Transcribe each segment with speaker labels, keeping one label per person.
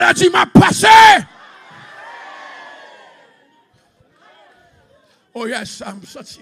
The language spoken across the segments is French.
Speaker 1: Elle dit, m'a passé. Oh yes, I'm sorti.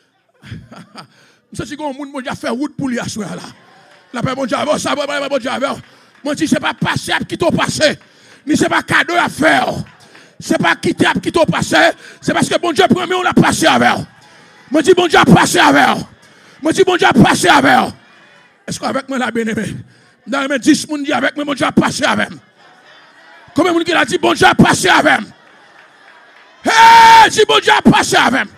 Speaker 1: Je suis comme un monde qui a fait route pour lui à ce là. La paix, mon Dieu, ça va, mon Dieu, moi, je ne sais pas passer à qui t'ont passé. Ni c'est pas cadeau à faire. C'est pas quitter à qui t'ont passé. C'est parce que bon Dieu, premier, on l'a passé avec. Moi, je dis, bon Dieu, a passé avec. Moi, je dis, bon Dieu, a passé avec. Est-ce qu'avec moi, la bien-aimée? Dans les 10 personnes dit avec moi, bon Dieu, a passé avec. Combien de monde qui a dit, bon Dieu, a passé avec? Hey, dis, bon Dieu, a passé avec.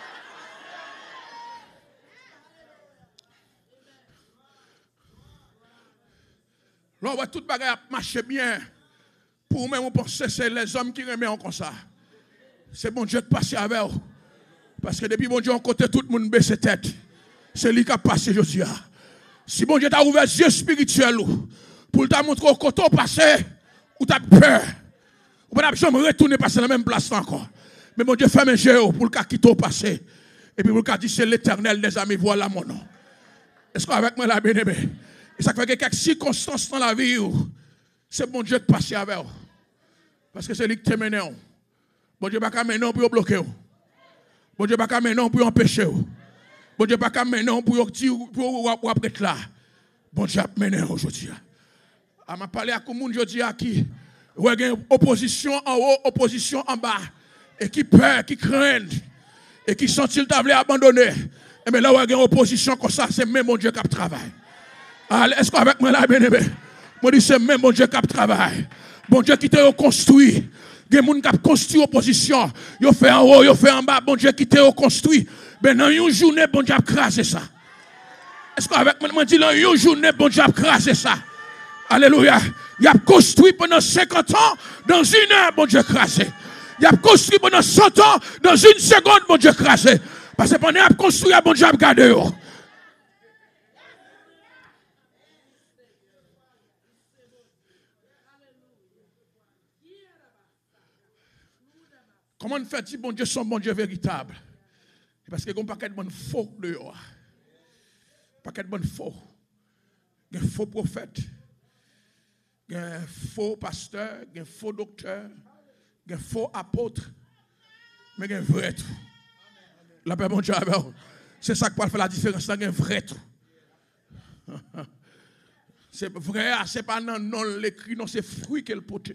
Speaker 1: Là, tout le bagage marche bien. Pour moi, on pense que c'est les hommes qui remettent comme ça. C'est bon Dieu qui passe avec eux. Parce que depuis bon Dieu, on côté tout le monde baisse tête. C'est lui qui a passé aujourd'hui. Si bon Dieu t'a ouvert les yeux spirituels pour te montrer au côté passé, ou t'as peur, ou pas jamais retourner passer dans la même place encore. Mais bon Dieu ferme les yeux pour le quitter au passé. Et puis pour le dire c'est l'Éternel des amis, voilà mon nom. Est-ce qu'avec moi la bien-aimée? Et ça fait que quelques circonstances dans la vie, c'est bon Dieu qui passe avec vous. Parce que c'est lui qui te mène. Bon Dieu, pas qu'à mener pour bloquer. Bon Dieu, pas qu'à mener pour empêcher. Bon Dieu, pas qu'à mener pour dire pour être là. Bon Dieu, mener aujourd'hui. Je m'a parlé à tout le monde aujourd'hui qui a une opposition en haut, opposition en bas. Et qui peur, qui craint. Et qui sont-ils tablés abandonnés. Et mais là où il y a une opposition comme ça, c'est même mon Dieu qui travaille. Est-ce qu'avec moi là, bien-aimé? Moi, je dis c'est même mon Dieu qui travaille. Bon Dieu qui t'a construit. Il y a des gens qui ont construit opposition. Ils ont fait en haut, ils ont fait en bas. Bon Dieu qui t'a construit. Mais dans une journée, bon Dieu a crasé ça. Est-ce qu'avec moi, je dis dans une journée, bon Dieu a crasé ça. Alléluia. Il a construit pendant 50 ans. Dans une heure, bon Dieu a crasé. Il a construit pendant 100 ans. Dans une seconde, bon Dieu a crasé. Parce que pendant qu'il a construit, bon Dieu a gardé. Comment on fait dire bon Dieu son bon Dieu véritable? Parce qu'il y a un paquet de bonnes faux dehors. Un paquet de bonnes faux. Il y a un faux prophète. Il y a un faux pasteur. Il y a un faux docteur. Il y a un faux apôtre. Mais il y a un vrai tout. La paix, bon Dieu, c'est ça qui peut faire la différence. Il y a un vrai tout. C'est vrai, c'est pas non l'écrit, non, c'est fruit qu'elle porte.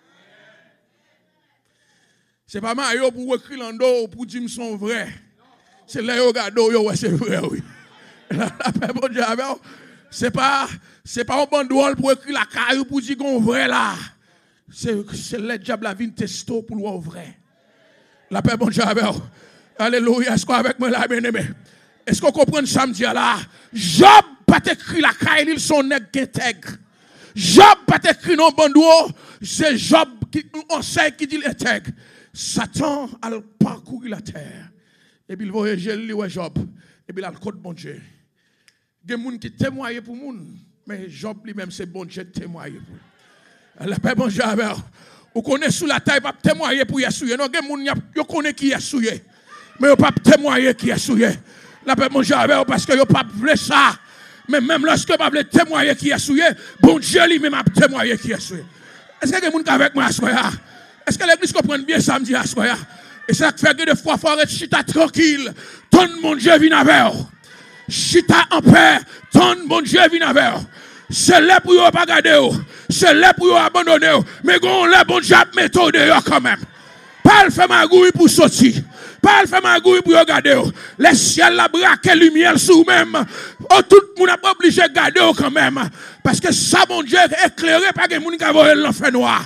Speaker 1: C'est pas Mario pour écrire l'ando pour dire qu'ils sont vrais. C'est là où regarde, ouais, c'est vrai, oui. La paix, bon Dieu, c'est pas un banderole pour écrire la caille pour dire qu'on est vrai là. C'est le diable la vie testo pour le vrai. La paix, bon Dieu, alléluia. Est-ce qu'on avec moi là, bien-aimé? Est-ce qu'on comprend samedi là? Job pas écrit la caille, ils sont nègres qui intègres. Job pas écrit non banderole, c'est Job qui on sait qui dit intègre. Satan a parcouru la terre. Et puis il voyage Job. Et puis il a le code bon Dieu. Il y a des gens qui témoignent pour les gens. Mais Job lui-même, c'est bon Dieu qui témoigne pour lui. La paix bon Dieu. Vous connaissez sous la taille, pas témoigner pour Yessouye. Non, il y a des gens qui connaissent qui Yessouye. Mais vous ne pouvez pas témoigner qui Yessouye. La paix bon Dieu, parce que vous ne pouvez pas vouloir ça. Mais même lorsque vous ne pouvez pas témoigner qui Yessouye, bon Dieu lui-même a témoigné qui Yessouye. Est-ce qu'il y a des gens avec moi à ce moment-là? Est-ce que l'église comprend bien samedi à ce moment-là? Et ça fait que des fois, il faut être chita tranquille. Ton mon Dieu vient avec vous. Chita en paix. Ton mon Dieu vient avec vous. C'est là pour vous pas garder. C'est là pour vous abandonner. Mais quand là, bon Dieu, méthode quand même. Pas le faire magouille pour sortir. Pas le faire magouille pour regarder. Les ciels la braque lumière sur vous-même. Oh, tout le monde n'a pas obligé de garder quand même. Parce que ça, mon Dieu, éclairé par les gens qui ont l'enfer noir.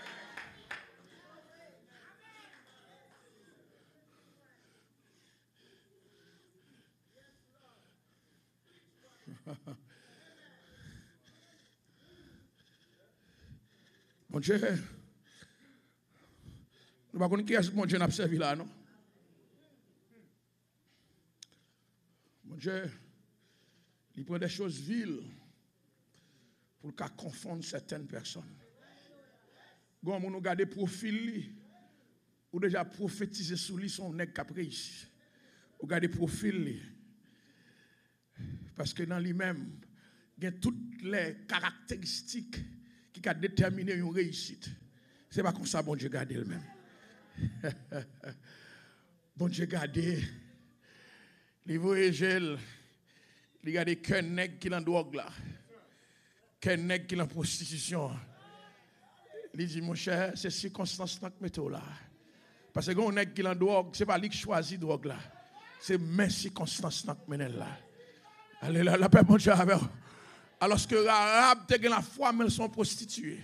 Speaker 1: Mon Dieu, nous ne savons pas qui est mon Dieu n'a servi là, non? Mon Dieu, il prend des choses viles pour qu'à confondre certaines personnes. Quand on regarde le profil, ou déjà prophétiser sur lui son nègre capri ici. Vous regardez le profil, parce que dans lui-même, il y a toutes les caractéristiques qui qui a déterminé une réussite. Ce n'est pas comme ça, bon Dieu, garde le-même. Bon Dieu, gardez. Les voyageurs, il y a des cœurs nègres qui sont en drogue là. Cœurs nègres qui sont en prostitution. Il dit, mon cher, c'est circonstance que nous là. Parce que quand on est qui en drogue, ce n'est pas lui qui choisit la drogue là. C'est mes circonstances que nous là. Allez, la paix, bon Dieu, avec. Alors que les Arabes ont la foi, mais ils sont prostituées.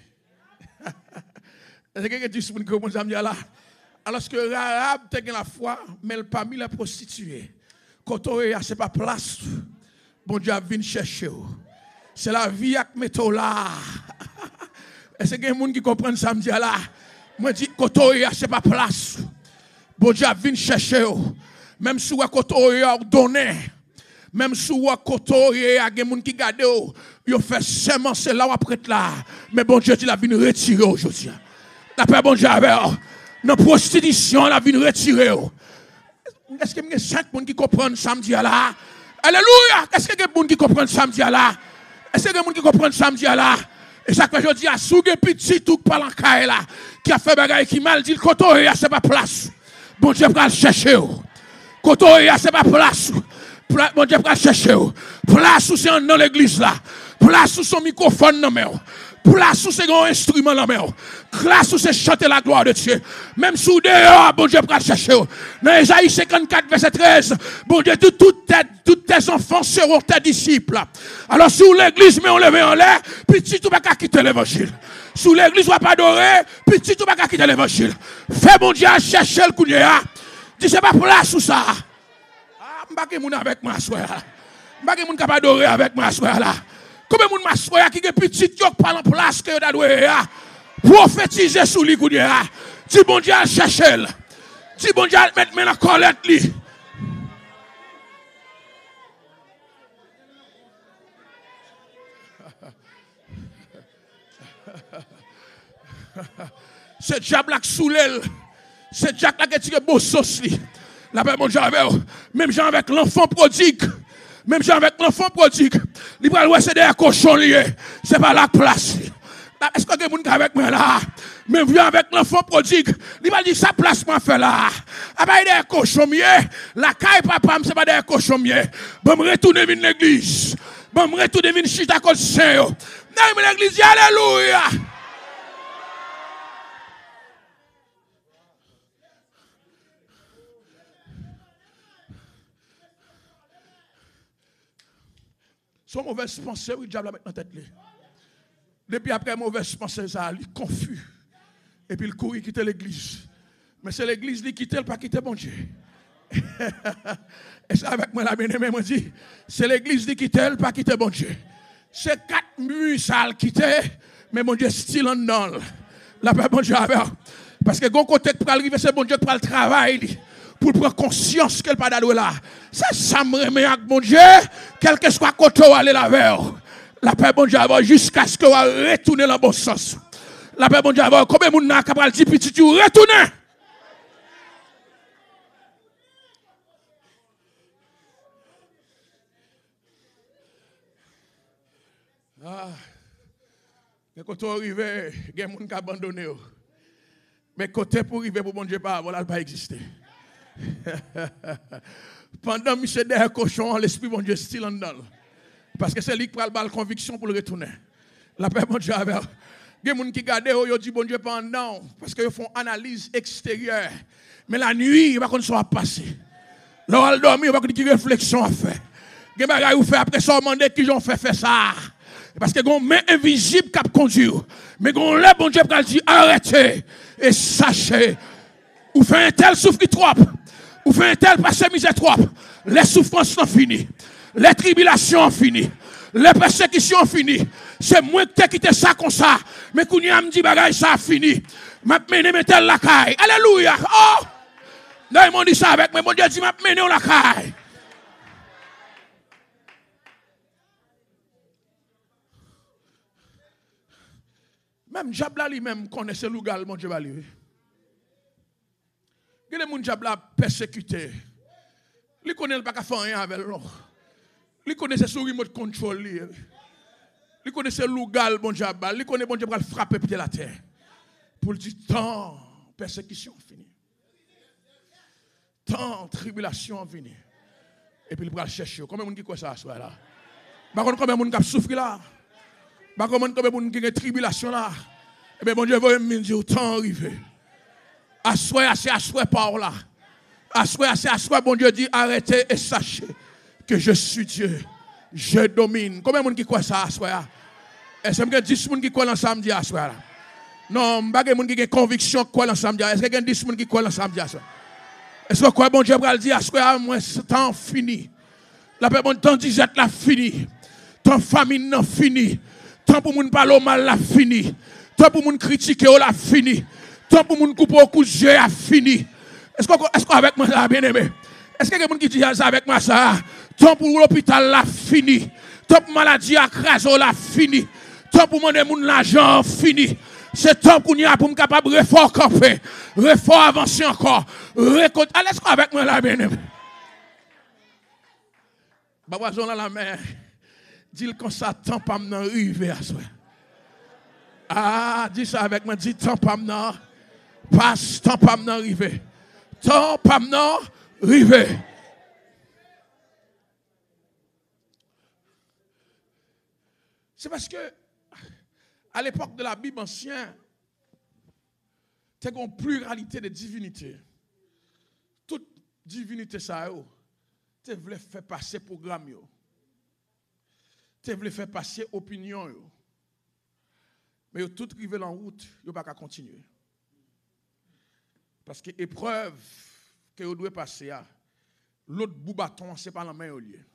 Speaker 1: C'est ce que tu dis, là. Alors que les Arabes ont la foi, mais parmi les prostituées. Quand on est, ce n'est pas place. Bon Dieu vient chercher. C'est la vie avec métaux là. Est-ce qu'il y a des gens qui comprennent ça? Là? Moi, je dis, quand on est, ce n'est pas place. Bon Dieu vient chercher. Même si quand on est ordonné. Même si vous avez des gens qui gardent, vous faites seulement cela après là. Mais bon Dieu, il a vu retirer aujourd'hui. La paix, bon Dieu, dans la prostitution, il a vu retirer. Est-ce qu'il y a 5 personnes qui comprennent samedi là? Alléluia! Est-ce qu'il y a des gens qui comprennent samedi là? Est-ce qu'il y a des gens qui comprennent samedi là? Et ça que je dis à Sougue petit tout par l'encaille là, qui a fait bagaille qui mal dit, Koto, c'est pas place. Bon Dieu, va le chercher. Koto, c'est pas place. Bon Dieu, va chercher. Place où c'est dans l'église là. Place où son microphone dans main. Place où c'est un instrument dans main. Place où c'est chanter la gloire de Dieu. Même sous dehors, bon Dieu, va chercher. Dans Ésaïe 54, verset 13, bon Dieu, tous tes enfants seront tes disciples. Alors, sous l'église, mais on lève en l'air, petit, tu vas pas quitter l'évangile. Sous l'église, on va pas adorer, petit, tu vas pas quitter l'évangile. Fais bon Dieu, chercher le couillère. Dis, c'est pas place où ça. M'bagé moun avec moi soir. M'bagé moun capable adorer avec moi soir là. Combien moun m'assoya qui est petit qui parle en place que da doué prophétiser sous lui coudia. Dis bon Dieu chercher. Dis bon Dieu mettre main dans colette li. C'est diable là qui soulève. C'est diable là qui tire beau sauce li. La paix, mon Dieu, même gens avec l'enfant prodigue. Même gens avec l'enfant prodigue. Il va le c'est des cochons liés. C'est pas la place. Est-ce que vous avez des gens avec moi là? Même viens avec l'enfant prodigue. Il va dire, sa place m'a fait là. Ah bah, il y a des cochons mieux. La caille papa, c'est pas des cochons mieux. Bon, me retourner dans l'église. Bon, me retourner dans chita côté saint. Dans l'église, alléluia. Son mauvaise pensée, oui, le diable met dans la tête. Depuis après, mauvaise pensée, ça, il est confus. Et puis il court, il quitte l'église. Mais c'est l'église qui quitte, il pas quitter bon Dieu. Et ça, avec moi, la bien-aimée m'a dit, c'est l'église qui quitte, il pas quitter bon Dieu. C'est 4 murs, ça, quitte, mais mon Dieu, style en dedans. La paix, bon Dieu, parce que quand côté pour arriver, c'est bon Dieu pour le travail. Pour prendre conscience qu'elle pas d'aller là. C'est ça me remet avec mon Dieu, quel que soit côté où aller la vers. La paix bon Dieu jusqu'à ce que vous retourner dans le bon sens. La paix bon Dieu combien de gens capable dire petit tu retourner. Ah. Mais quand on arrive, il y a des gens qui abandonné. Mais côté pour arriver pour bon Dieu pas voilà pas exister. Pendant que monsieur derrière cochon, l'esprit bon Dieu style en dedans. Parce que c'est lui qui prend la conviction pour le retourner. La paix bon Dieu avec. Il y a des gens qui gardent, ils disent bon Dieu pendant. Parce qu'ils font analyse extérieure. Mais la nuit, ils ne vont pas passer. Là, ils dorment, ils ne vont pas réflexion à faire. Il y a des gens qui font après ça, demander qui ont fait ça. Parce que une main invisible qui conduit. Mais quand le bon Dieu dit arrêtez et sachez. Ou fait un tel souffre qui trop. Ou fait un tel passé misère trop. Les souffrances sont finies. Les tribulations sont finies. Les persécutions sont finies. C'est moi qui t'ai quitté ça comme ça. Mais quand il me dit bagay ça a fini. M'a mené mettre la caille. Alléluia. Oh! Non, ils m'ont dit ça avec moi. Mon Dieu dit m'a mené la caille. Même Diable lui-même connaissait le gars, mon Dieu va lui. Il y a des gens qui ont persécuté. Il connaît pas qu'à faire rien avec lui. Il connaît ses souris de contrôle. Il connaissait l'ougal, bon Dieu, il connaît bon Dieu pour frapper pied la terre. Pour le dire, tant persécution finie. Tant tribulation finie. Et puis il va le chercher. Combien de gens qui croient ça à soi là? Combien de gens qui souffrent là? Combien de gens qui ont tribulation là? Et bien, bon Dieu, vous me dire, tant arrivé. Assoyez, par là. Assoyez, bon Dieu dit, arrêtez et sachez que je suis Dieu. Je domine. Combien de gens qui croient ça à soi? Est-ce qu'il y a 10 personnes qui croient ensemble à soi? Non, il y a des gens qui ont conviction qui croient ensemble. Est-ce qu'il y a 10 personnes qui croient ensemble à soi? Est-ce que quoi, bon Dieu, va le dire à soi, moi, c'est temps fini. La paix, bon temps disette la fini. Temps famine non fini. Temps pour moun parler mal la fini. Temps pour moun critiquer la fini. Temps pour moun couper au coup de jeu a fini. Est-ce que avec moi ça bien aimé? Est-ce que quelqu'un qui dit ça avec moi ça? Temps pour l'hôpital la fini. Temps pour maladie à craser la fini. Temps pour demander moun l'argent fini. C'est temps pour nous pour capable refort camper. Refort avancer encore. Récolte. Allez avec moi là bien aimé. Babazon la mer. Dis-le comme ça, tant pas m'en arriver à soi. Ah, dis ça avec moi, dis tant pas m'en. Passe, tant pas m'en arriver. Tant pas m'en arriver. C'est parce que, à l'époque de la Bible ancienne, il y a une pluralité de divinités. Toute divinité, ça, tu voulais faire passer programme. Tu voulais faire passer opinion. Mais vous tout arrivé en route, vous ne pouvez pas continuer. Parce que l'épreuve que vous devez passer, l'autre bout bâton, ce n'est pas la main au lieu.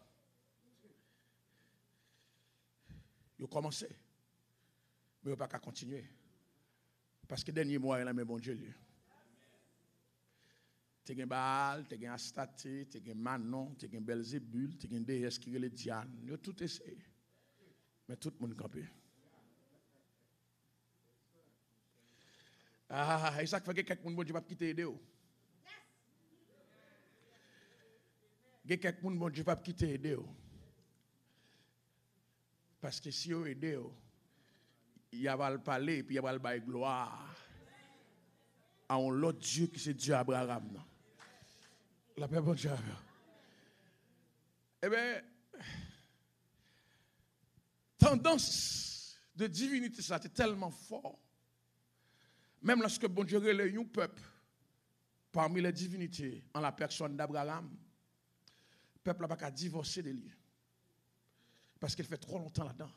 Speaker 1: Vous commencez. Mais vous ne pouvez pas continuer. Parce que le dernier mois, il y a un bon Dieu. Tu as un Baal, tu as un Astaté, tu as un Manon, tu as un Belzébul, tu as un déesse qui est le Diane. Vous tout essayé. Mais tout le monde campé. Ah, et ça fait que quelqu'un bon Dieu va quitter aider. Quelqu'un bon Dieu va quitter aider. Parce que si vous aidez, il va le parler puis il va le bailler gloire à un autre Dieu qui c'est Dieu Abraham. La paix bon Dieu. Eh bien, tendance de divinité, ça c'est tellement fort. Même lorsque bon Dieu relève un peuple parmi les divinités en la personne d'Abraham, le peuple n'a pas qu'à divorcer de lui. Parce qu'il fait trop longtemps là-dedans.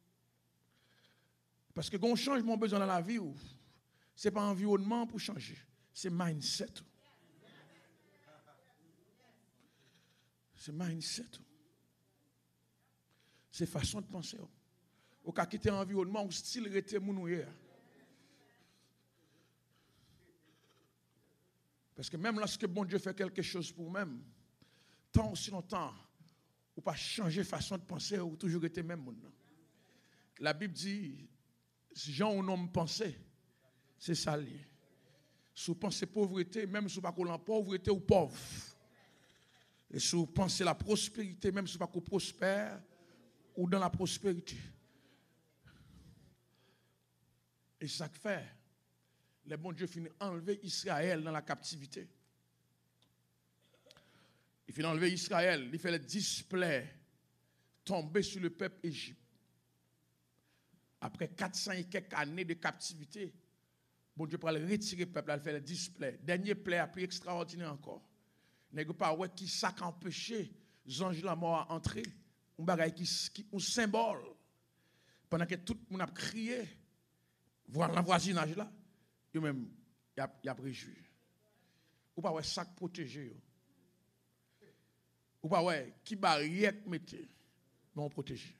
Speaker 1: Parce que quand on change mon besoin dans la vie, ce n'est pas environnement pour changer, c'est mindset. C'est mindset. C'est façon de penser. Ou qu'à quitter l'environnement, ou style rete mounouye. Parce que même lorsque bon Dieu fait quelque chose pour même, tant aussi longtemps, ou pas changer façon de penser, ou toujours été même monde. La Bible dit, si gens ou homme penser, c'est ça lié. Si vous pensez pauvreté, même si vous ne pas en pauvreté ou pauvre. Et si vous pensez la prospérité, même si vous ne pas prospère ou dans la prospérité. Et ça que fait, le bon Dieu finit enlever Israël dans la captivité. Il finit enlever Israël, il fait le display tomber sur le peuple Égypte. Après 400 et quelques années de captivité, bon Dieu pour le retirer le peuple, il fait le display. Dernier plaie plus extraordinaire encore. N'est-ce pas ouais qui ça qui empêché anges la mort à entrer, un bagage qui un symbole. Pendant que tout le monde a crié, voir le voisinage là, yo même y a réjoui. Ou pas ouais sac protégé. Ou pas ouais qui barrière mettez, mais on protège.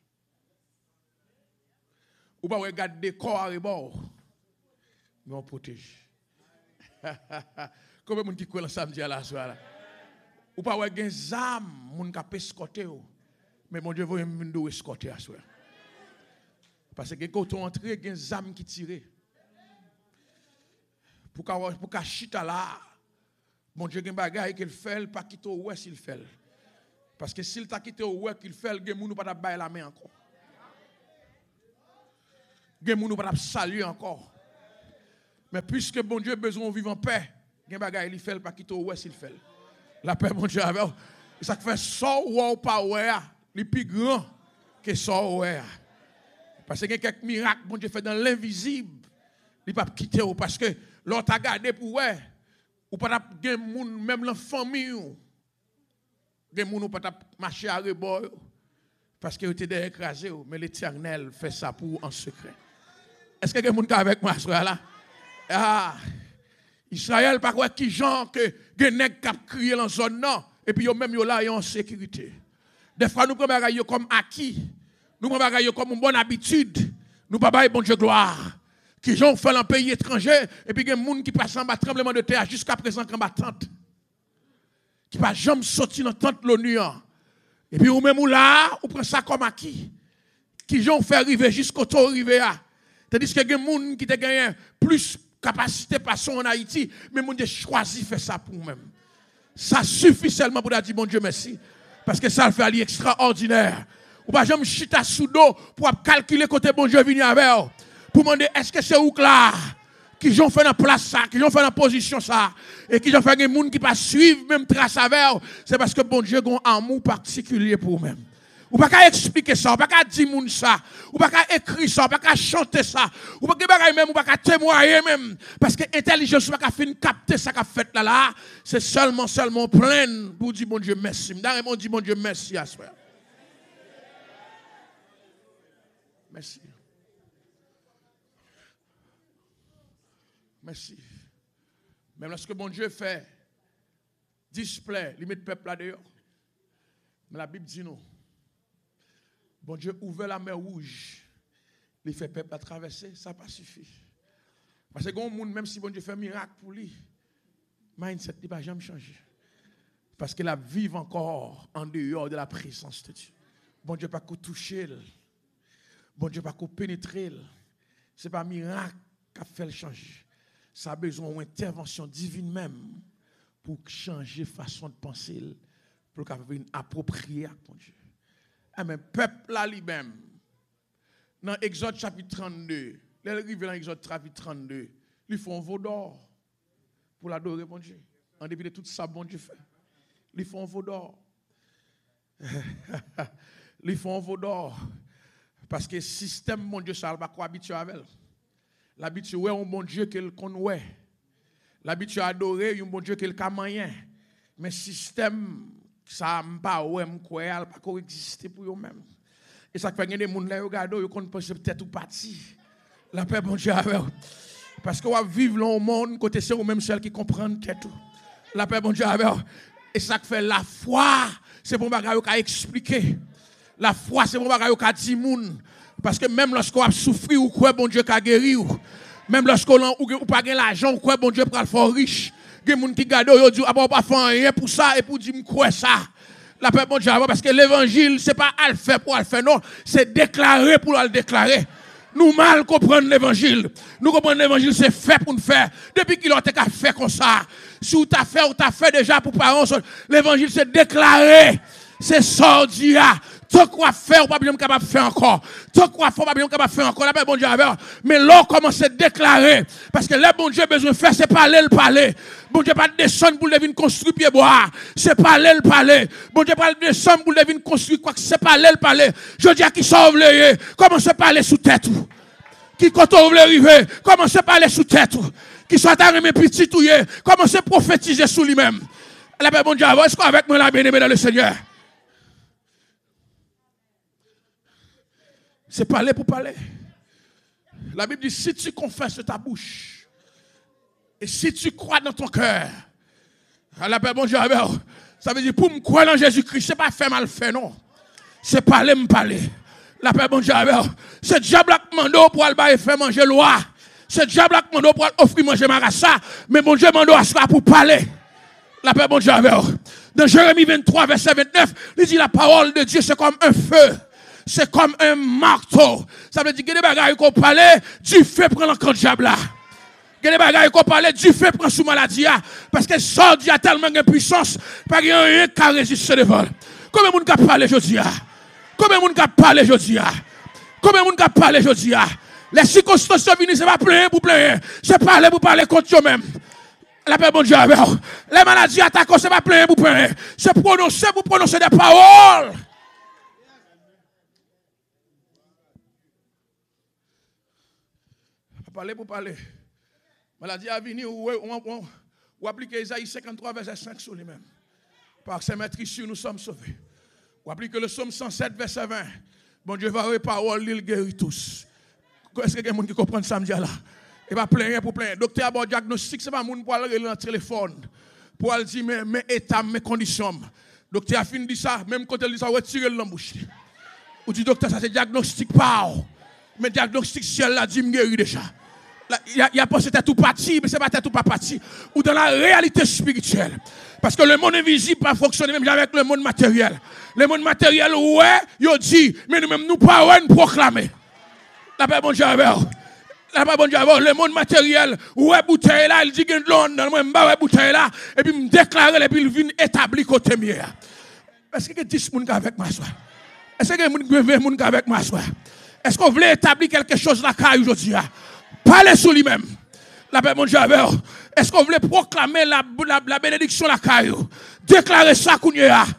Speaker 1: Ou pas ouais garde des corps à rebord, mais on protège. Combien de monde qui croit samedi à la soirée? Ou pas ouais gen zam moun ka escorter mais mon Dieu veut m'ndo escorter à soir. Parce que quand on entre gen zam qui tire. Pour ka chita là, mon Dieu gen bagay qu'il fait pas quitter ouais s'il fait. Parce que s'il t'a quitté ouais qu'il fait gen moun pas ta bailler la main encore. gen moun pas saluer encore. Mais puisque bon Dieu besoin de vivre en paix, gen bagay il fait pas quitter ouais s'il fait. La paix bon Dieu avec ça fait ça ou pas ouais, les plus grand que ça ouais. Parce que quelques miracles bon Dieu fait dans l'invisible, il pas quitter parce que l'autre a gardé pour ouais ou pas gen moun même la famille ou gen moun ou pas marcher à rebord parce que vous étiez écrasé mais l'Éternel fait ça pour en secret. Est-ce que gen moun avec moi soir là? Ah, Israël pas quoi qui gens que gen nèg k'ap crier dans zone non et puis yo même yo là en sécurité. Des fois nous prenons bagay comme acquis. Nous prenons bagay comme une bonne habitude. Nous pas bailler bon Dieu gloire. Qui gens fait dans pays étranger et puis gen moun qui passe en bas tremblement de terre jusqu'à présent en bas tente. Qui pas jamais sorti dans tente l'ONU. Et puis ou même ou là, ou prend ça comme acquis. Qui gens fait arriver jusqu'au tour arrivé à. Tandis que gen moun qui te gagné plus capacité passion en Haïti, mais moun de choisi faire ça pour nous-mêmes. Ça suffit seulement pour dire bon Dieu merci parce que ça le fait aller extraordinaire. Ou pas jamais chita sous dos pour calculer côté bon Dieu venir avec pour demander est-ce que c'est où là qui ont fait dans place ça, qui ont fait dans position ça et qui ont fait des gens qui pas suivre même trace avec, c'est parce que bon Dieu a un amour particulier pour eux-mêmes. Ou pas qu'à expliquer ça, ou pas qu'à dire moun ça, ou pas qu'à écrire ça, ou pas qu'à chanter ça, ou pas qu'à même, ou pas qu'à témoigner même. Parce que l'intelligence, ou pas qu'à fin capter ça qu'a fait là, c'est seulement plein pour dire bon Dieu merci. M'dare mon dit bon Dieu merci à ce frère. Merci. Merci. Même lorsque bon Dieu fait display, il met le peuple là dehors. Mais la Bible dit non. Bon Dieu ouvre la mer rouge, il fait peuple à traverser, ça pas suffit. Parce que monde même si bon Dieu fait un miracle pour lui, mindset ne va jamais changer. Parce que la vive encore en dehors de la présence de Dieu. Bon Dieu pas qu'au toucher, bon Dieu pas qu'au pénétrer. C'est pas un miracle qui a fait le changer. Ça a besoin d'une intervention divine même pour changer façon de penser, pour qu'il y ait une appropriée à bon Dieu. Mais peuple là lui-même, dans Exode chapitre 32, les arrivent dans Exode chapitre 32, ils font un veau d'or pour l'adorer bon Dieu. En dépit de tout ça, bon Dieu fait. Ils font un veau d'or. Ils font un veau d'or. Parce que le système, mon Dieu, ça ne va pas habituer avec elle. L'habitude, ouais, un bon Dieu qu'elle connaît. L'habitude à adorer, un bon Dieu qu'elle camoyen. Mais le système, ça ne pas ouais m'croire pas qu'on exister pour eux même et ça fait des monde là regarder yo qu'on pense peut-être ou parti la paix bon Dieu avec parce que on vivre dans le monde côté c'est ou même celle qui comprennent tout la paix bon Dieu avec et ça fait la foi c'est bon bagay yo ka expliquer la foi c'est bon bagay yo ka di moun parce que même lorsqu'on a souffri ou quoi bon Dieu ka guéri ou même lorsqu'on ou pas gain l'argent ou quoi bon Dieu pral faire riche. Il y a des gens qui gardent, ils disent, pas faire rien pour ça et pour dire, quoi ça. La paix, bon Dieu, parce que l'évangile, ce n'est pas à le faire pour le faire, non. C'est déclarer pour le déclarer. Nous mal comprenons l'évangile. Nous comprenons l'évangile, c'est fait pour nous faire. Depuis qu'il a fait comme ça. Si vous t'as fait déjà pour parents, l'évangile, c'est déclarer. C'est sortir. Tant qu'on fait, on pas bien capable de faire encore. Tant qu'on fait, on pas bien capable de faire encore. La paix, bon Dieu, mais là, on commence à déclarer. Parce que là, bon Dieu, besoin de faire, c'est parler le parler. Bon Dieu, pas descendre pour venir construire pied bois. C'est parler le parler. Bon Dieu, pas descendre pour venir construire quoi que c'est parler le parler. Je dis à qui sauve les commencez à parler sous tête. Qui quand on veut arriver, commencez à parler sous tête. Qui soit arrivé petit tout commencez à prophétiser sous lui-même. La paix, bon Dieu, est-ce qu'avec moi, la bien-aimée dans le Seigneur? C'est parler pour parler. La Bible dit, si tu confesses de ta bouche, et si tu crois dans ton cœur, à la paix, bon Dieu, ça veut dire, pour me croire en Jésus-Christ, c'est pas faire mal fait, non. C'est parler, me parler. La paix, bon Dieu, c'est diable qui m'a demandé pour aller faire manger loi. C'est diable qui m'a demandé pour offrir manger marassa. Mais bon Dieu m'a demandé pour parler. La paix, bon Dieu, dans Jérémie 23, verset 29, il dit, la parole de Dieu, c'est comme un feu. C'est comme un marteau. Ça veut dire que des bagailles qu'on parlait, du feu prend l'encore diable là. Que des bagailles qu'on parlait, du feu prend sous maladie là. Parce que ça a tellement de puissance, pas rien qui résiste devant. Combien de monde qui parle aujourd'hui? Combien de monde qui parle aujourd'hui? Combien de monde qui parle aujourd'hui? Les circonstances sont venues, c'est pas plein pour plein. C'est parler pour parler contre eux-mêmes. La paix, bon Dieu, avec vous. Les maladies attaquent, c'est pas plein pour plein. C'est prononcer pour prononcer des paroles. Parler pour parler. Maladie à venir, ou appliquer Isaïe 53, verset 5 sur lui-même. Par ses maîtrises, nous sommes sauvés. Ou appliquer le psaume 107, verset 20. Bon Dieu va avoir parole, il guérit tous. Est-ce qu'il y a des gens qui comprennent ça, là? Et pas plein pour plein. Docteur a bon diagnostic, c'est pas moun pour aller dans le téléphone. Pour aller dire mes états, mes conditions. Docteur a fini de ça, même quand il dit ça, retire l'embouche. Ou dit docteur, ça c'est diagnostic pas. Mais diagnostic ciel là dit me guérir déjà. Il y a pas c'était tout parti, mais c'est pas tout pas parti. Ou dans la réalité spirituelle. Parce que le monde invisible pas fonctionner même avec le monde matériel. Le monde matériel ouais, yo dit, mais nous même nous pas ouais nous proclamer. La paix bon Dieu avec. La paix bon Dieu avec le monde matériel ouais bouteille là, il dit que Londres, moi m'ba ouais bouteille là et puis me déclarer et puis il vient établir côté mieux. Est-ce que 10 personnes avec moi soir? Est-ce que 20 personnes avec moi soir? Est-ce qu'on voulait établir quelque chose là aujourd'hui? Parlez sur lui-même. La paix, mon Dieu, est-ce qu'on voulait proclamer la bénédiction la caillou? Déclarer ça qu'on y a.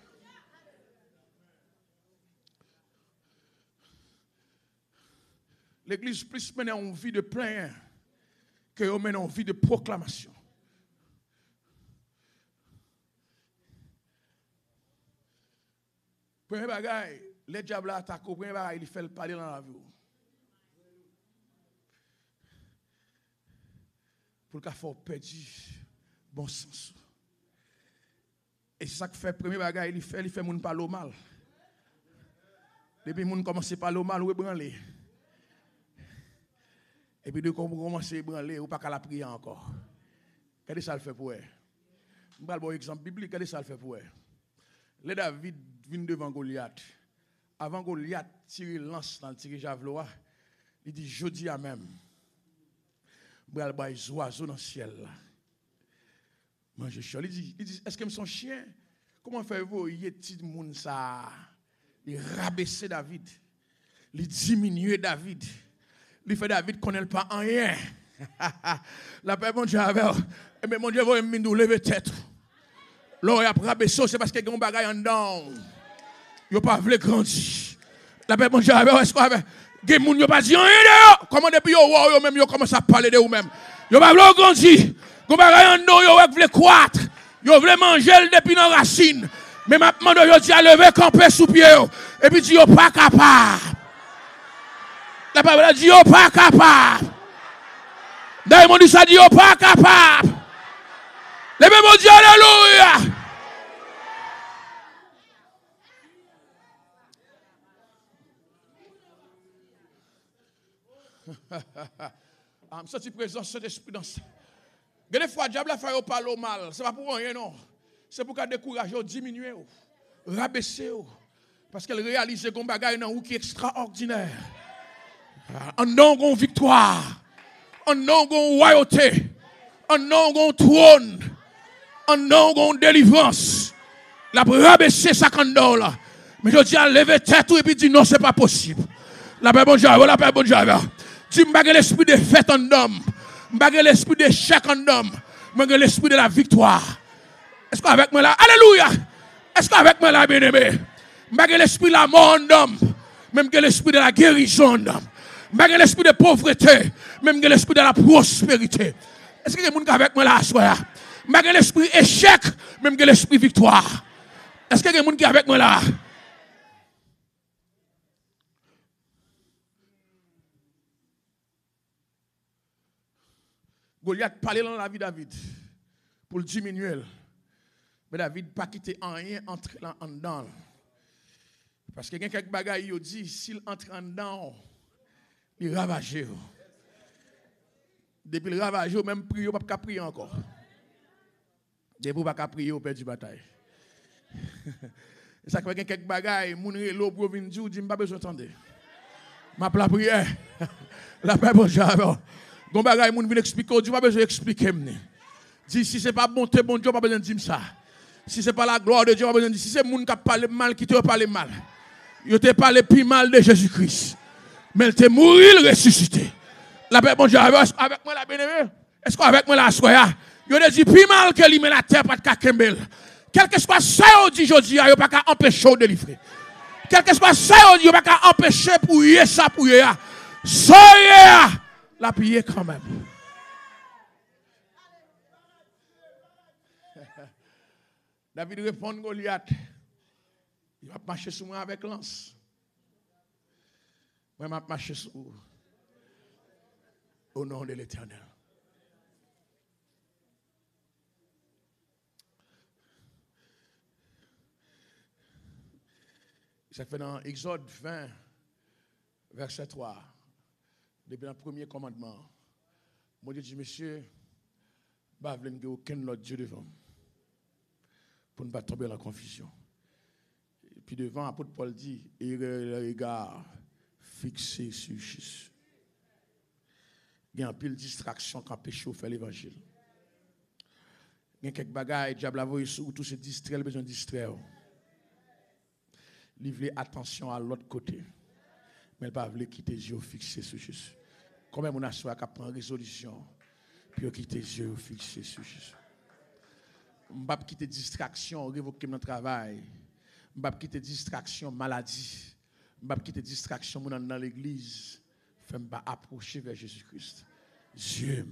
Speaker 1: L'église plus mène en vie de plainte que mène en vie de proclamation. Premier bagaille, les diables attaquent, premier bagaille, il fait le parler dans la vie. Pour qu'il faut perdre bon sens. Et c'est ça que fait le premier bagage, il fait moun parler mal. Depuis moun commence à parler mal, ou branler. Et puis de commencer à branler, ou pas qu'à la prier encore. Qu'est-ce que ça le fait pour elle? Je vais vous un exemple biblique, qu'est-ce que ça le fait pour elle? Le David vient devant Goliath. Avant Goliath tire lance dans le tir javelot, il dit je dis à même. Bral bay oiseaux dans le ciel là. Manger chaud. Il dit est-ce que me son chien? Comment faites-vous y petit moun ça? Il rabaisser David. Il diminuer David. Il fait David connaît pas en rien. La paix mon Dieu avec. Mais mon Dieu va nous lever tête. Là il a rabaissé c'est parce que gon bagay en dedans. Yo pas vle grandir. La paix mon Dieu avec est-ce qu'on avait des moun yo pas dit rien de comment depuis yo même yo commence à parler de ou même yo pas vle grandir go bagay en non yo vle croître yo vle manger depuis nos racines mais maintenant yo dit à lever camper sous pied et puis dit yo pas capable la parole dit yo pas capable d'ailleurs dit ça dit yo pas capable le même dit alléluia. Je sens la présence de l'esprit dans ça. Des fois, le diable a fait parler mal. Ce n'est pas pour rien, non. C'est pour qu'il décourage, diminuer, rabaisser. Parce qu'elle réalise qu'on bagaille dans qui est extraordinaire. Un nom de victoire. Un nom de royauté. Un nom de trône. Un nom de délivrance. La rabaisser ça quand là. Mais je dis à lever tête et puis dit non, ce n'est pas possible. La paix bon Dieu, la paix bon Dieu. Tu m'as l'esprit de fête en homme. M'as l'esprit d'échec en homme. M'as l'esprit de la victoire. Est-ce qu'avec moi là? Alléluia! Est-ce qu'avec moi là, bien-aimé? M'as l'esprit de la mort en homme. Même l'esprit de la guérison en homme. M'as l'esprit de pauvreté. Même l'esprit de la prospérité. Est-ce que quelqu'un avec moi là? M'as l'esprit échec. Même l'esprit victoire. Est-ce que quelqu'un avec moi là? Goliath parlait dans la vie de David pour le diminuer. Mais David n'a pas quitté en rien entrer en dedans. Parce que quelques bagailles, il dit, s'il entre en dedans, il ravage. Depuis le ravage, même prier, il ne peut pas prier encore. Depuis il ne peut pas prier, il perd du bataille. Ça fait quelques bagailles, mon l'eau pour venir dire, je n'ai pas besoin d'entendre. Ma la prière, la paix pour Dieu. Gon bagay moun vinn expliquer, Dieu pas besoin d'expliquer. Dis si c'est pas bonté bon Dieu pas besoin de dire ça. Si c'est pas la gloire de Dieu pas besoin de dire si c'est moun qui parle mal qui te parle mal. Yo te parle plus mal de Jésus-Christ. Mais il était mort, il ressuscité. La paix, bon Dieu, avec moi, la bien-aimée. Est-ce qu'avec moi, la soya? Il a dit, plus mal que lui, mais la terre, pas de kakembel. Quel que soit ça, on dit, je dis, il n'y a pas qu'à empêcher de délivrer. Quel que soit ça, on dit, il n'y a pas qu'à empêcher pour y ça, pour y ça. Soya, la prier quand même. David répond Goliath. Il va marcher sur moi avec lance. Moi, je vais marcher sur vous. Au nom de l'Éternel. Ça fait dans Exode 20, verset 3, depuis le premier commandement. Mon Dieu dit, monsieur, je ne veux aucun autre Dieu devant pour ne pas tomber dans la confusion. Et puis devant, l'apôtre Paul dit, et le regard fixé sur Jésus. Il y a un pile de distraction qui empêche de faire l'évangile. Il y a quelques bagailles, le diable a vu sur tout se distraire, il a besoin de distraire. Il veut attention à l'autre côté. Mais il ne veut pas quitter les yeux fixés sur Jésus. Comment on a choisi qu'à prendre résolution puis quitter les yeux fixés sur Jésus. Je ne vais pas quitter distraction, révoquer mon travail. Je ne vais pas quitter distraction, maladie. Je ne vais pas quitter distraction dans l'église. Je ne vais pas approcher vers Jésus-Christ. Dieu.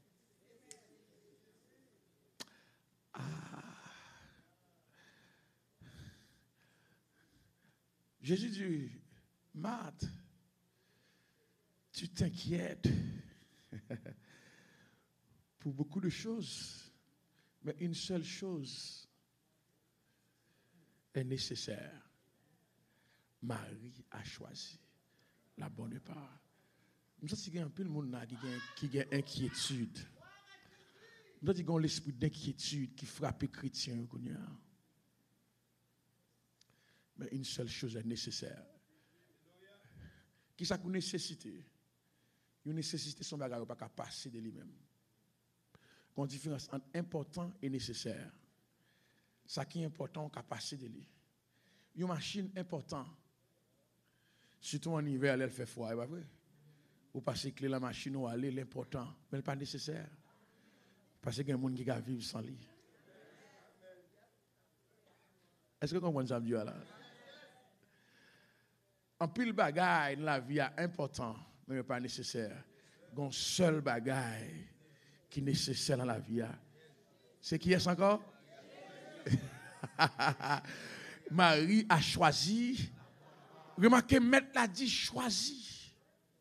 Speaker 1: Jésus dit, Marthe, tu t'inquiètes pour beaucoup de choses, mais une seule chose est nécessaire. Marie a choisi la bonne part. Je pense qu'il y a un peu de monde qui a inquiétude. Je pense qu'il y a l'esprit d'inquiétude qui frappe les chrétiens. Mais une seule chose est nécessaire. Qui ça qu'on nécessité? Une nécessité, son bagage pas qu'à passer de lui-même. Une différence entre important et nécessaire. Ça qui est important, qu'à passer de lui. Une machine importante. Surtout en hiver, elle fait froid, pas vrai? Ou passer clé la machine ou aller, l'important, mais pas nécessaire. Parce qu'il y a des gens qui vivent vivre sans lui. Est-ce que vous comprenez ça, Dieu là? En pile bagaille dans la vie est important, mais pas nécessaire. Un seul bagaille qui est nécessaire dans la vie. C'est qui est encore? Marie a choisi. Remarquez, Maître l'a dit choisi.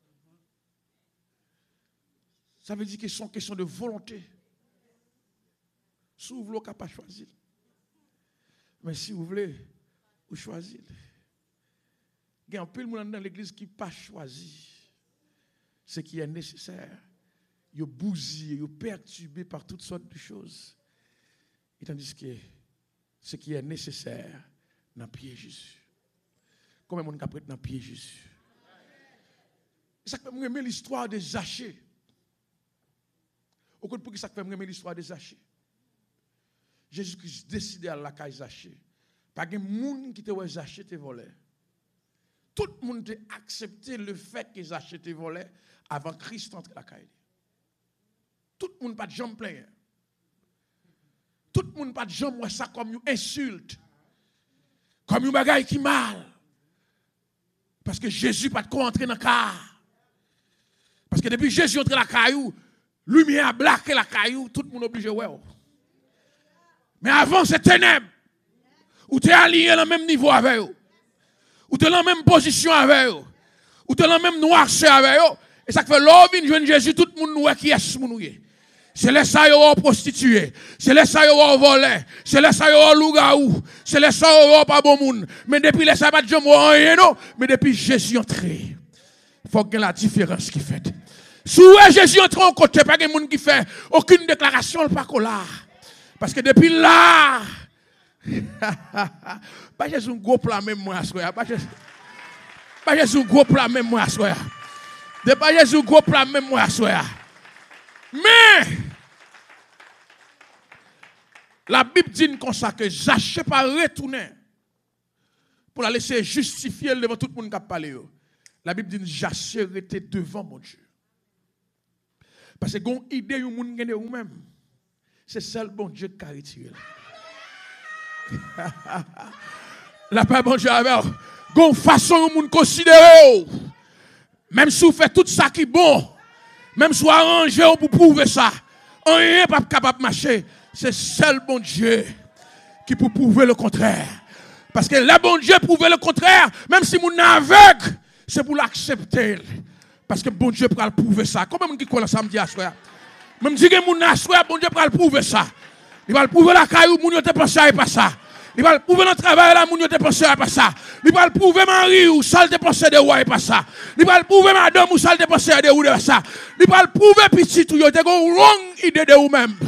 Speaker 1: Ça veut dire que c'est une question de volonté. Si vous voulez, vous ne pas choisir. Mais si vous voulez, vous choisissez. Il y a un peu de monde dans l'église qui n'a pas choisi ce qui est nécessaire. Ils sont bousillés, ils sont perturbés par toutes sortes de choses. Et tandis que ce qui est nécessaire, dans le pied de Jésus. Combien de monde qui dans le pied de Jésus? Ça fait aimer l'histoire de Zachée. Au pour qui ça fait aimer l'histoire de Zachée? Jésus-Christ décidé à la caille Zachée. Pas de monde qui te voit Zachée te voler. Tout le monde a accepté le fait que Zachée te volait avant Christ entre la caille. Tout le monde pas de jambes pleines. Tout le monde pas de jambes moi ça comme une insulte. Comme une bagaille qui mal. Parce que Jésus pas de quoi entrer dans le car. Parce que depuis Jésus entre la caillou, lumière a blaqué la caillou, tout le monde est obligé ouais. Mais avant c'est ténèbres. Ou tu es aligné dans le même niveau avec eux. Ou tu es dans la même position avec eux. Ou tu es dans la même noirceur avec eux. Et ça fait l'homme jeune Jésus, tout le monde qui est ce monde. C'est les ça yo prostitué, c'est les ça yo volé, c'est les ça yo lougaou, c'est les ça yo pas bon monde. Mais depuis les ça pas de jambe rien non, mais depuis Jésus entré. Il faut que la différence qui fait. Si Jésus entre en côté pas de monde qui fait aucune déclaration pas là. Parce que depuis là pas Jésus un gros plat même moi soir, pas Jésus un gros plat même moi soir. De pas Jésus gros plat même moi soir. Mais la Bible dit comme ça que Zachée pas retourner pour la laisser justifier devant tout le monde qui a parlé. La Bible dit j'achèterai devant mon Dieu. Parce que gon idée ou moun gende ou même. C'est seul bon Dieu qui a retiré. La paix bon Dieu avec gon façon ou moun considérer. Même si vous faites tout ça qui est bon, même si vous arrangez pour prouver ça, rien n'est pas capable de marcher. C'est seul bon Dieu qui peut prouver le contraire. Parce que le bon Dieu prouve le contraire, même si vous êtes aveugle, c'est pour l'accepter. Parce que bon Dieu peut le prouver ça. Comment on dit quoi le samedi à soir? Même si vous êtes à bon Dieu peut le prouver ça. Il va le prouver la caillou, moun yo te pensé à pas ça. Il va le prouver dans le travail là, moun yo te pensé à pas ça. Il va le prouver Marie ou ça te pensé de ouais pas ça. Il va le prouver madame ou ça te pensé de ou de ça. Il va le prouver petit ou yo te go wrong idée de ou même.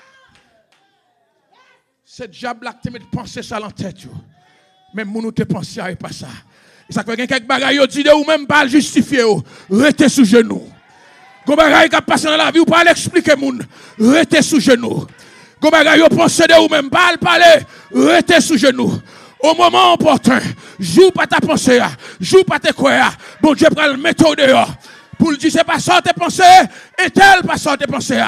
Speaker 1: C'est diable là qui te met penser ça dans tête yo. Même moun ou te pensé à pas ça. Ça fait quelques bagages yo dit de ou même pas justifier ou. Restez sous genoux. Gon bagaille qui passe dans la vie ou pas l'expliquer moun. Restez sous genoux. Gon bagaille yo pense de ou même pas parler. Restez sous genoux. Au moment opportun, joue pas ta pensée, joue pas tes croix. Bon Dieu prend le mettre dehors. Pour le dire c'est pas ça tes pensées et tel pas ça tes pensées.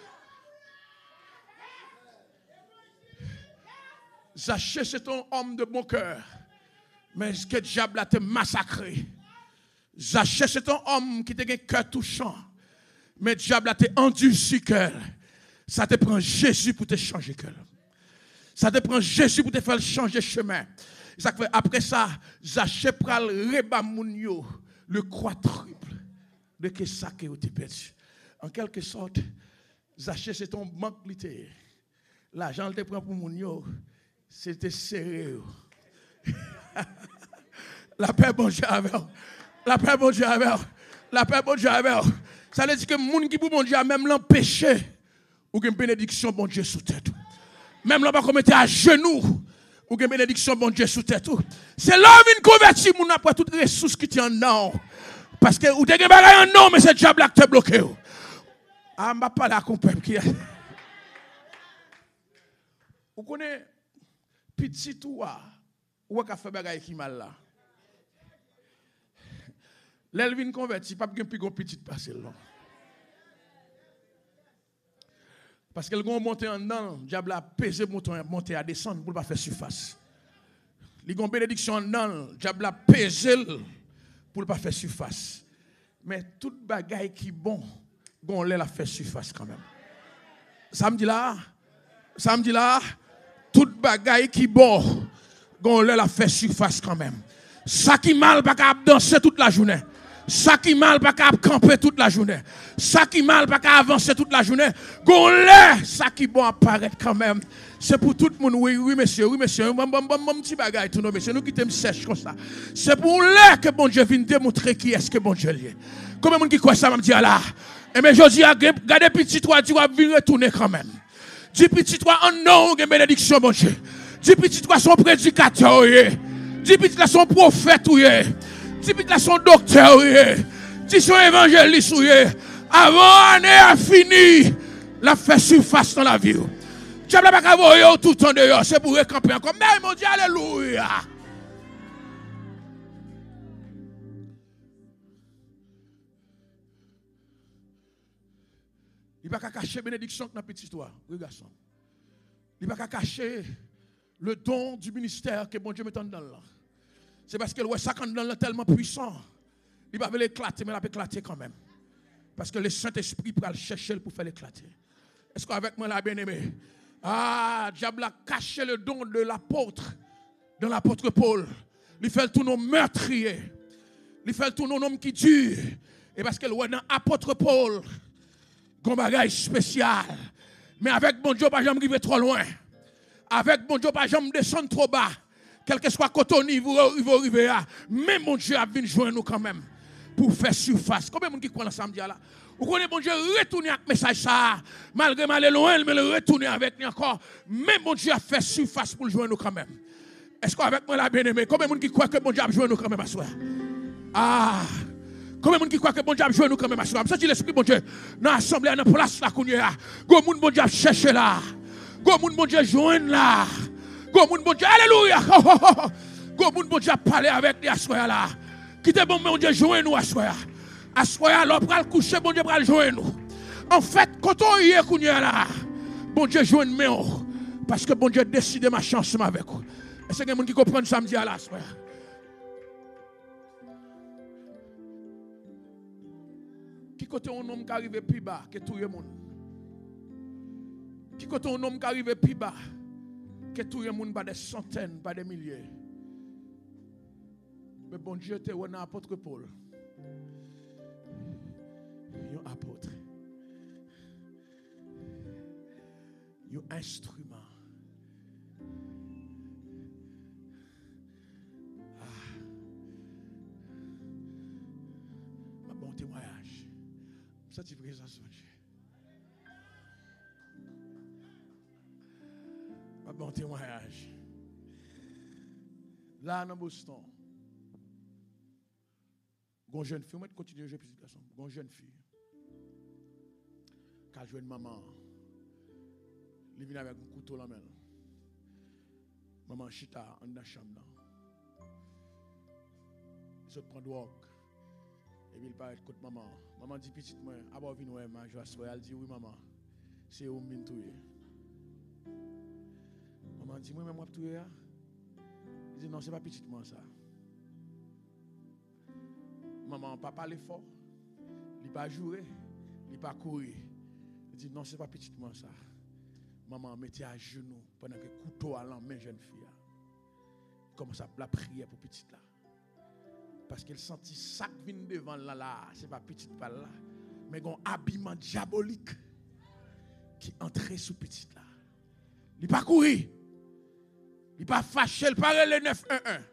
Speaker 1: Zaché c'est un homme de bon cœur. Mais ce que le diable a te massacré. Zaché c'est un homme qui te un cœur touchant. Mais le diable a te endurci cœur. Ça te prend Jésus pour te changer cœur. Ça te prend Jésus pour te faire changer chemin. Ça fait après ça, Zaché pral reba moun yo le quadruple de que ça que tu perdu. En quelque sorte, Zaché c'est ton manque littéraire. L'argent te prend pour moun yo, c'était serré. La paix bon Dieu avec. La paix bon Dieu avec. La paix bon Dieu avec. Ça veut dire que moun qui pour bon Dieu même l'empêcher ou une bénédiction bon Dieu sous tête. Même là pas commettre à genoux ou une bénédiction bon Dieu sous tête. C'est là une converti moun après toutes les ressources qui tient non. Parce que ou te gen bagay en non mais c'est diable qui te bloqué. Ah m'a pas la compère qui Vous connaissez petit toi ou qu'a fait bagay qui mal là. L'elvin converti pas gen plus gros petit passer là. Parce que le gon monter en dedans, diable a pesé monter à descendre pour pas faire surface. Les gon bénédiction en dedans, diable a pesé pour pas faire surface. Mais toute bagaille qui bon, gon la fait surface quand même. Samedi là, toute bagaille qui bon, gon la fait surface quand même. Ça qui mal pas capable danser toute la journée. Ça qui mal pas capable camper toute la journée. Ça qui mal pas capable avancer toute la journée. Gonlé, ça qui bon apparaître quand même. C'est pour tout le monde. Oui monsieur. Mon petit bagage tout non monsieur, nous qui t'aime sèche comme ça. C'est pour là que bon Dieu vient démontrer qui est-ce que bon Dieu est. Combien de monde qui croit ça me dit là. Et mais je dis regardez petit toi tu vas venir retourner quand même. Dis petit toi en non une bénédiction bon Dieu. Dis petit toi son prédicateur. Dis petit toi son prophète. Dis là son docteur, dis son évangéliste, avant l'année a fini, la fait surface dans la vie. Diable n'a pas voyer tout le temps dehors, c'est pour récamper encore. Mais mon Dieu, alléluia. Il ne va pas cacher bénédiction dans la petite histoire, oui garçon. Il ne va pas cacher le don du ministère que mon Dieu met dans là. C'est parce que le Sakandan est tellement puissant. Il va l'éclater, mais il va éclater quand même. Parce que le Saint-Esprit peut le chercher pour faire l'éclater. Est-ce qu'avec moi, là, bien-aimé? Ah, diable a caché le don de l'apôtre, dans l'apôtre Paul. Il fait tout nos meurtriers. Il fait tout nos hommes qui durent. Et parce que le dans l'apôtre Paul, il y a un bagage spécial. Mais avec mon Dieu, pas jamais arriver trop loin. Avec mon Dieu, pas jamais descendre trop bas. Quel que soit côté il va arriver là. Mais mon Dieu a venu joindre nous quand même pour faire surface. Combien de monde qui croit ensemble là? Vous connaissez mon Dieu retourner avec message ça. Malgré mal loin, mais le retourner avec nous encore. Mais mon Dieu a fait surface pour joindre nous quand même. Est-ce qu'avec moi là bien aimé? Combien de monde qui croit que mon Dieu a joindre nous quand même à soi? Ah! Combien de monde qui croit que mon Dieu a joindre nous quand même à soi? Je dis l'esprit mon Dieu dans l'assemblée dans place là qu'on y a. Go moun mon Dieu a chercher là. Go moun mon Dieu joindre là. Go moun bon Dieu, alléluia. Go moun bon Dieu parler avec les assoya là. Qui te bon, mon Dieu, joint nous à soir. À soir, alors, pral coucher, bon Dieu, pral joint nous. En fait, quand on y est, qu'on y est là, bon Dieu, joint nous. Parce que bon Dieu décide ma chance avec vous. Est-ce qu'il y a des gens qui comprennent samedi à la soirée? Qui côté un homme qui arrive plus bas que tout le monde? Qui côté un homme qui arrive plus bas que tout le monde, pas des centaines, pas des milliers? Mais bon Dieu, tu es un apôtre Paul. Un apôtre. Un instrument. Ma bon témoignage. Ça, tu présence de Dieu. Ma bon témoignage. Là, dans Boston, une jeune fille, on va continuer à jouer petit garçon. Une jeune fille, qui a joué une maman, elle vient avec un couteau dans la main. Maman chita dans la chambre. Il se prend drogue. Et puis il parle de maman. Maman dit petite moi, avant de venir, je vais soir. Elle dit oui maman, c'est où je vais. Maman dit moi, je vais tout. Il dit non, ce n'est pas petite moi ça. Maman, pas parler fort, il n'a pas joué, il n'a pas couru. Il dit non, ce n'est pas petite moi ça. Maman, mettez à genoux pendant que le couteau à la main, jeune fille. Il commence à la prière pour petite là. Parce qu'elle sentit ça qui vient devant là, ce n'est pas petite pas là, mais un habillement diabolique qui entrait sous petite là. Il n'a pas couru, il n'a pas fâché, il parlait le 911.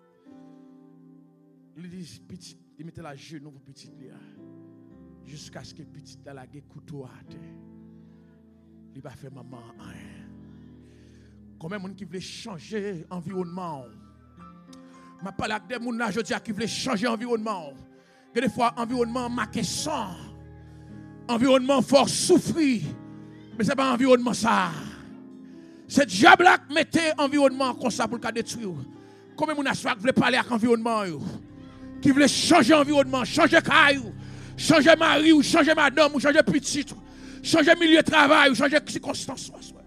Speaker 1: Il dit petite. Il mettait la genou pour petite là. Jusqu'à ce que petite là ait couteau à terre. Il va faire maman rien. Combien de gens qui veulent changer l'environnement? Je parle avec des gens qui veulent changer l'environnement. Des fois, l'environnement marqué sang. Environnement fort souffrir. Mais ce n'est pas l'environnement ça. C'est diable qui mettait l'environnement comme ça pour le détruire. Combien de gens qui veulent parler avec l'environnement? Qui voulait changer l'environnement, changer caillou, changer mari, ou changer madame, ou changer petite, changer milieu de travail, ou changer circonstances.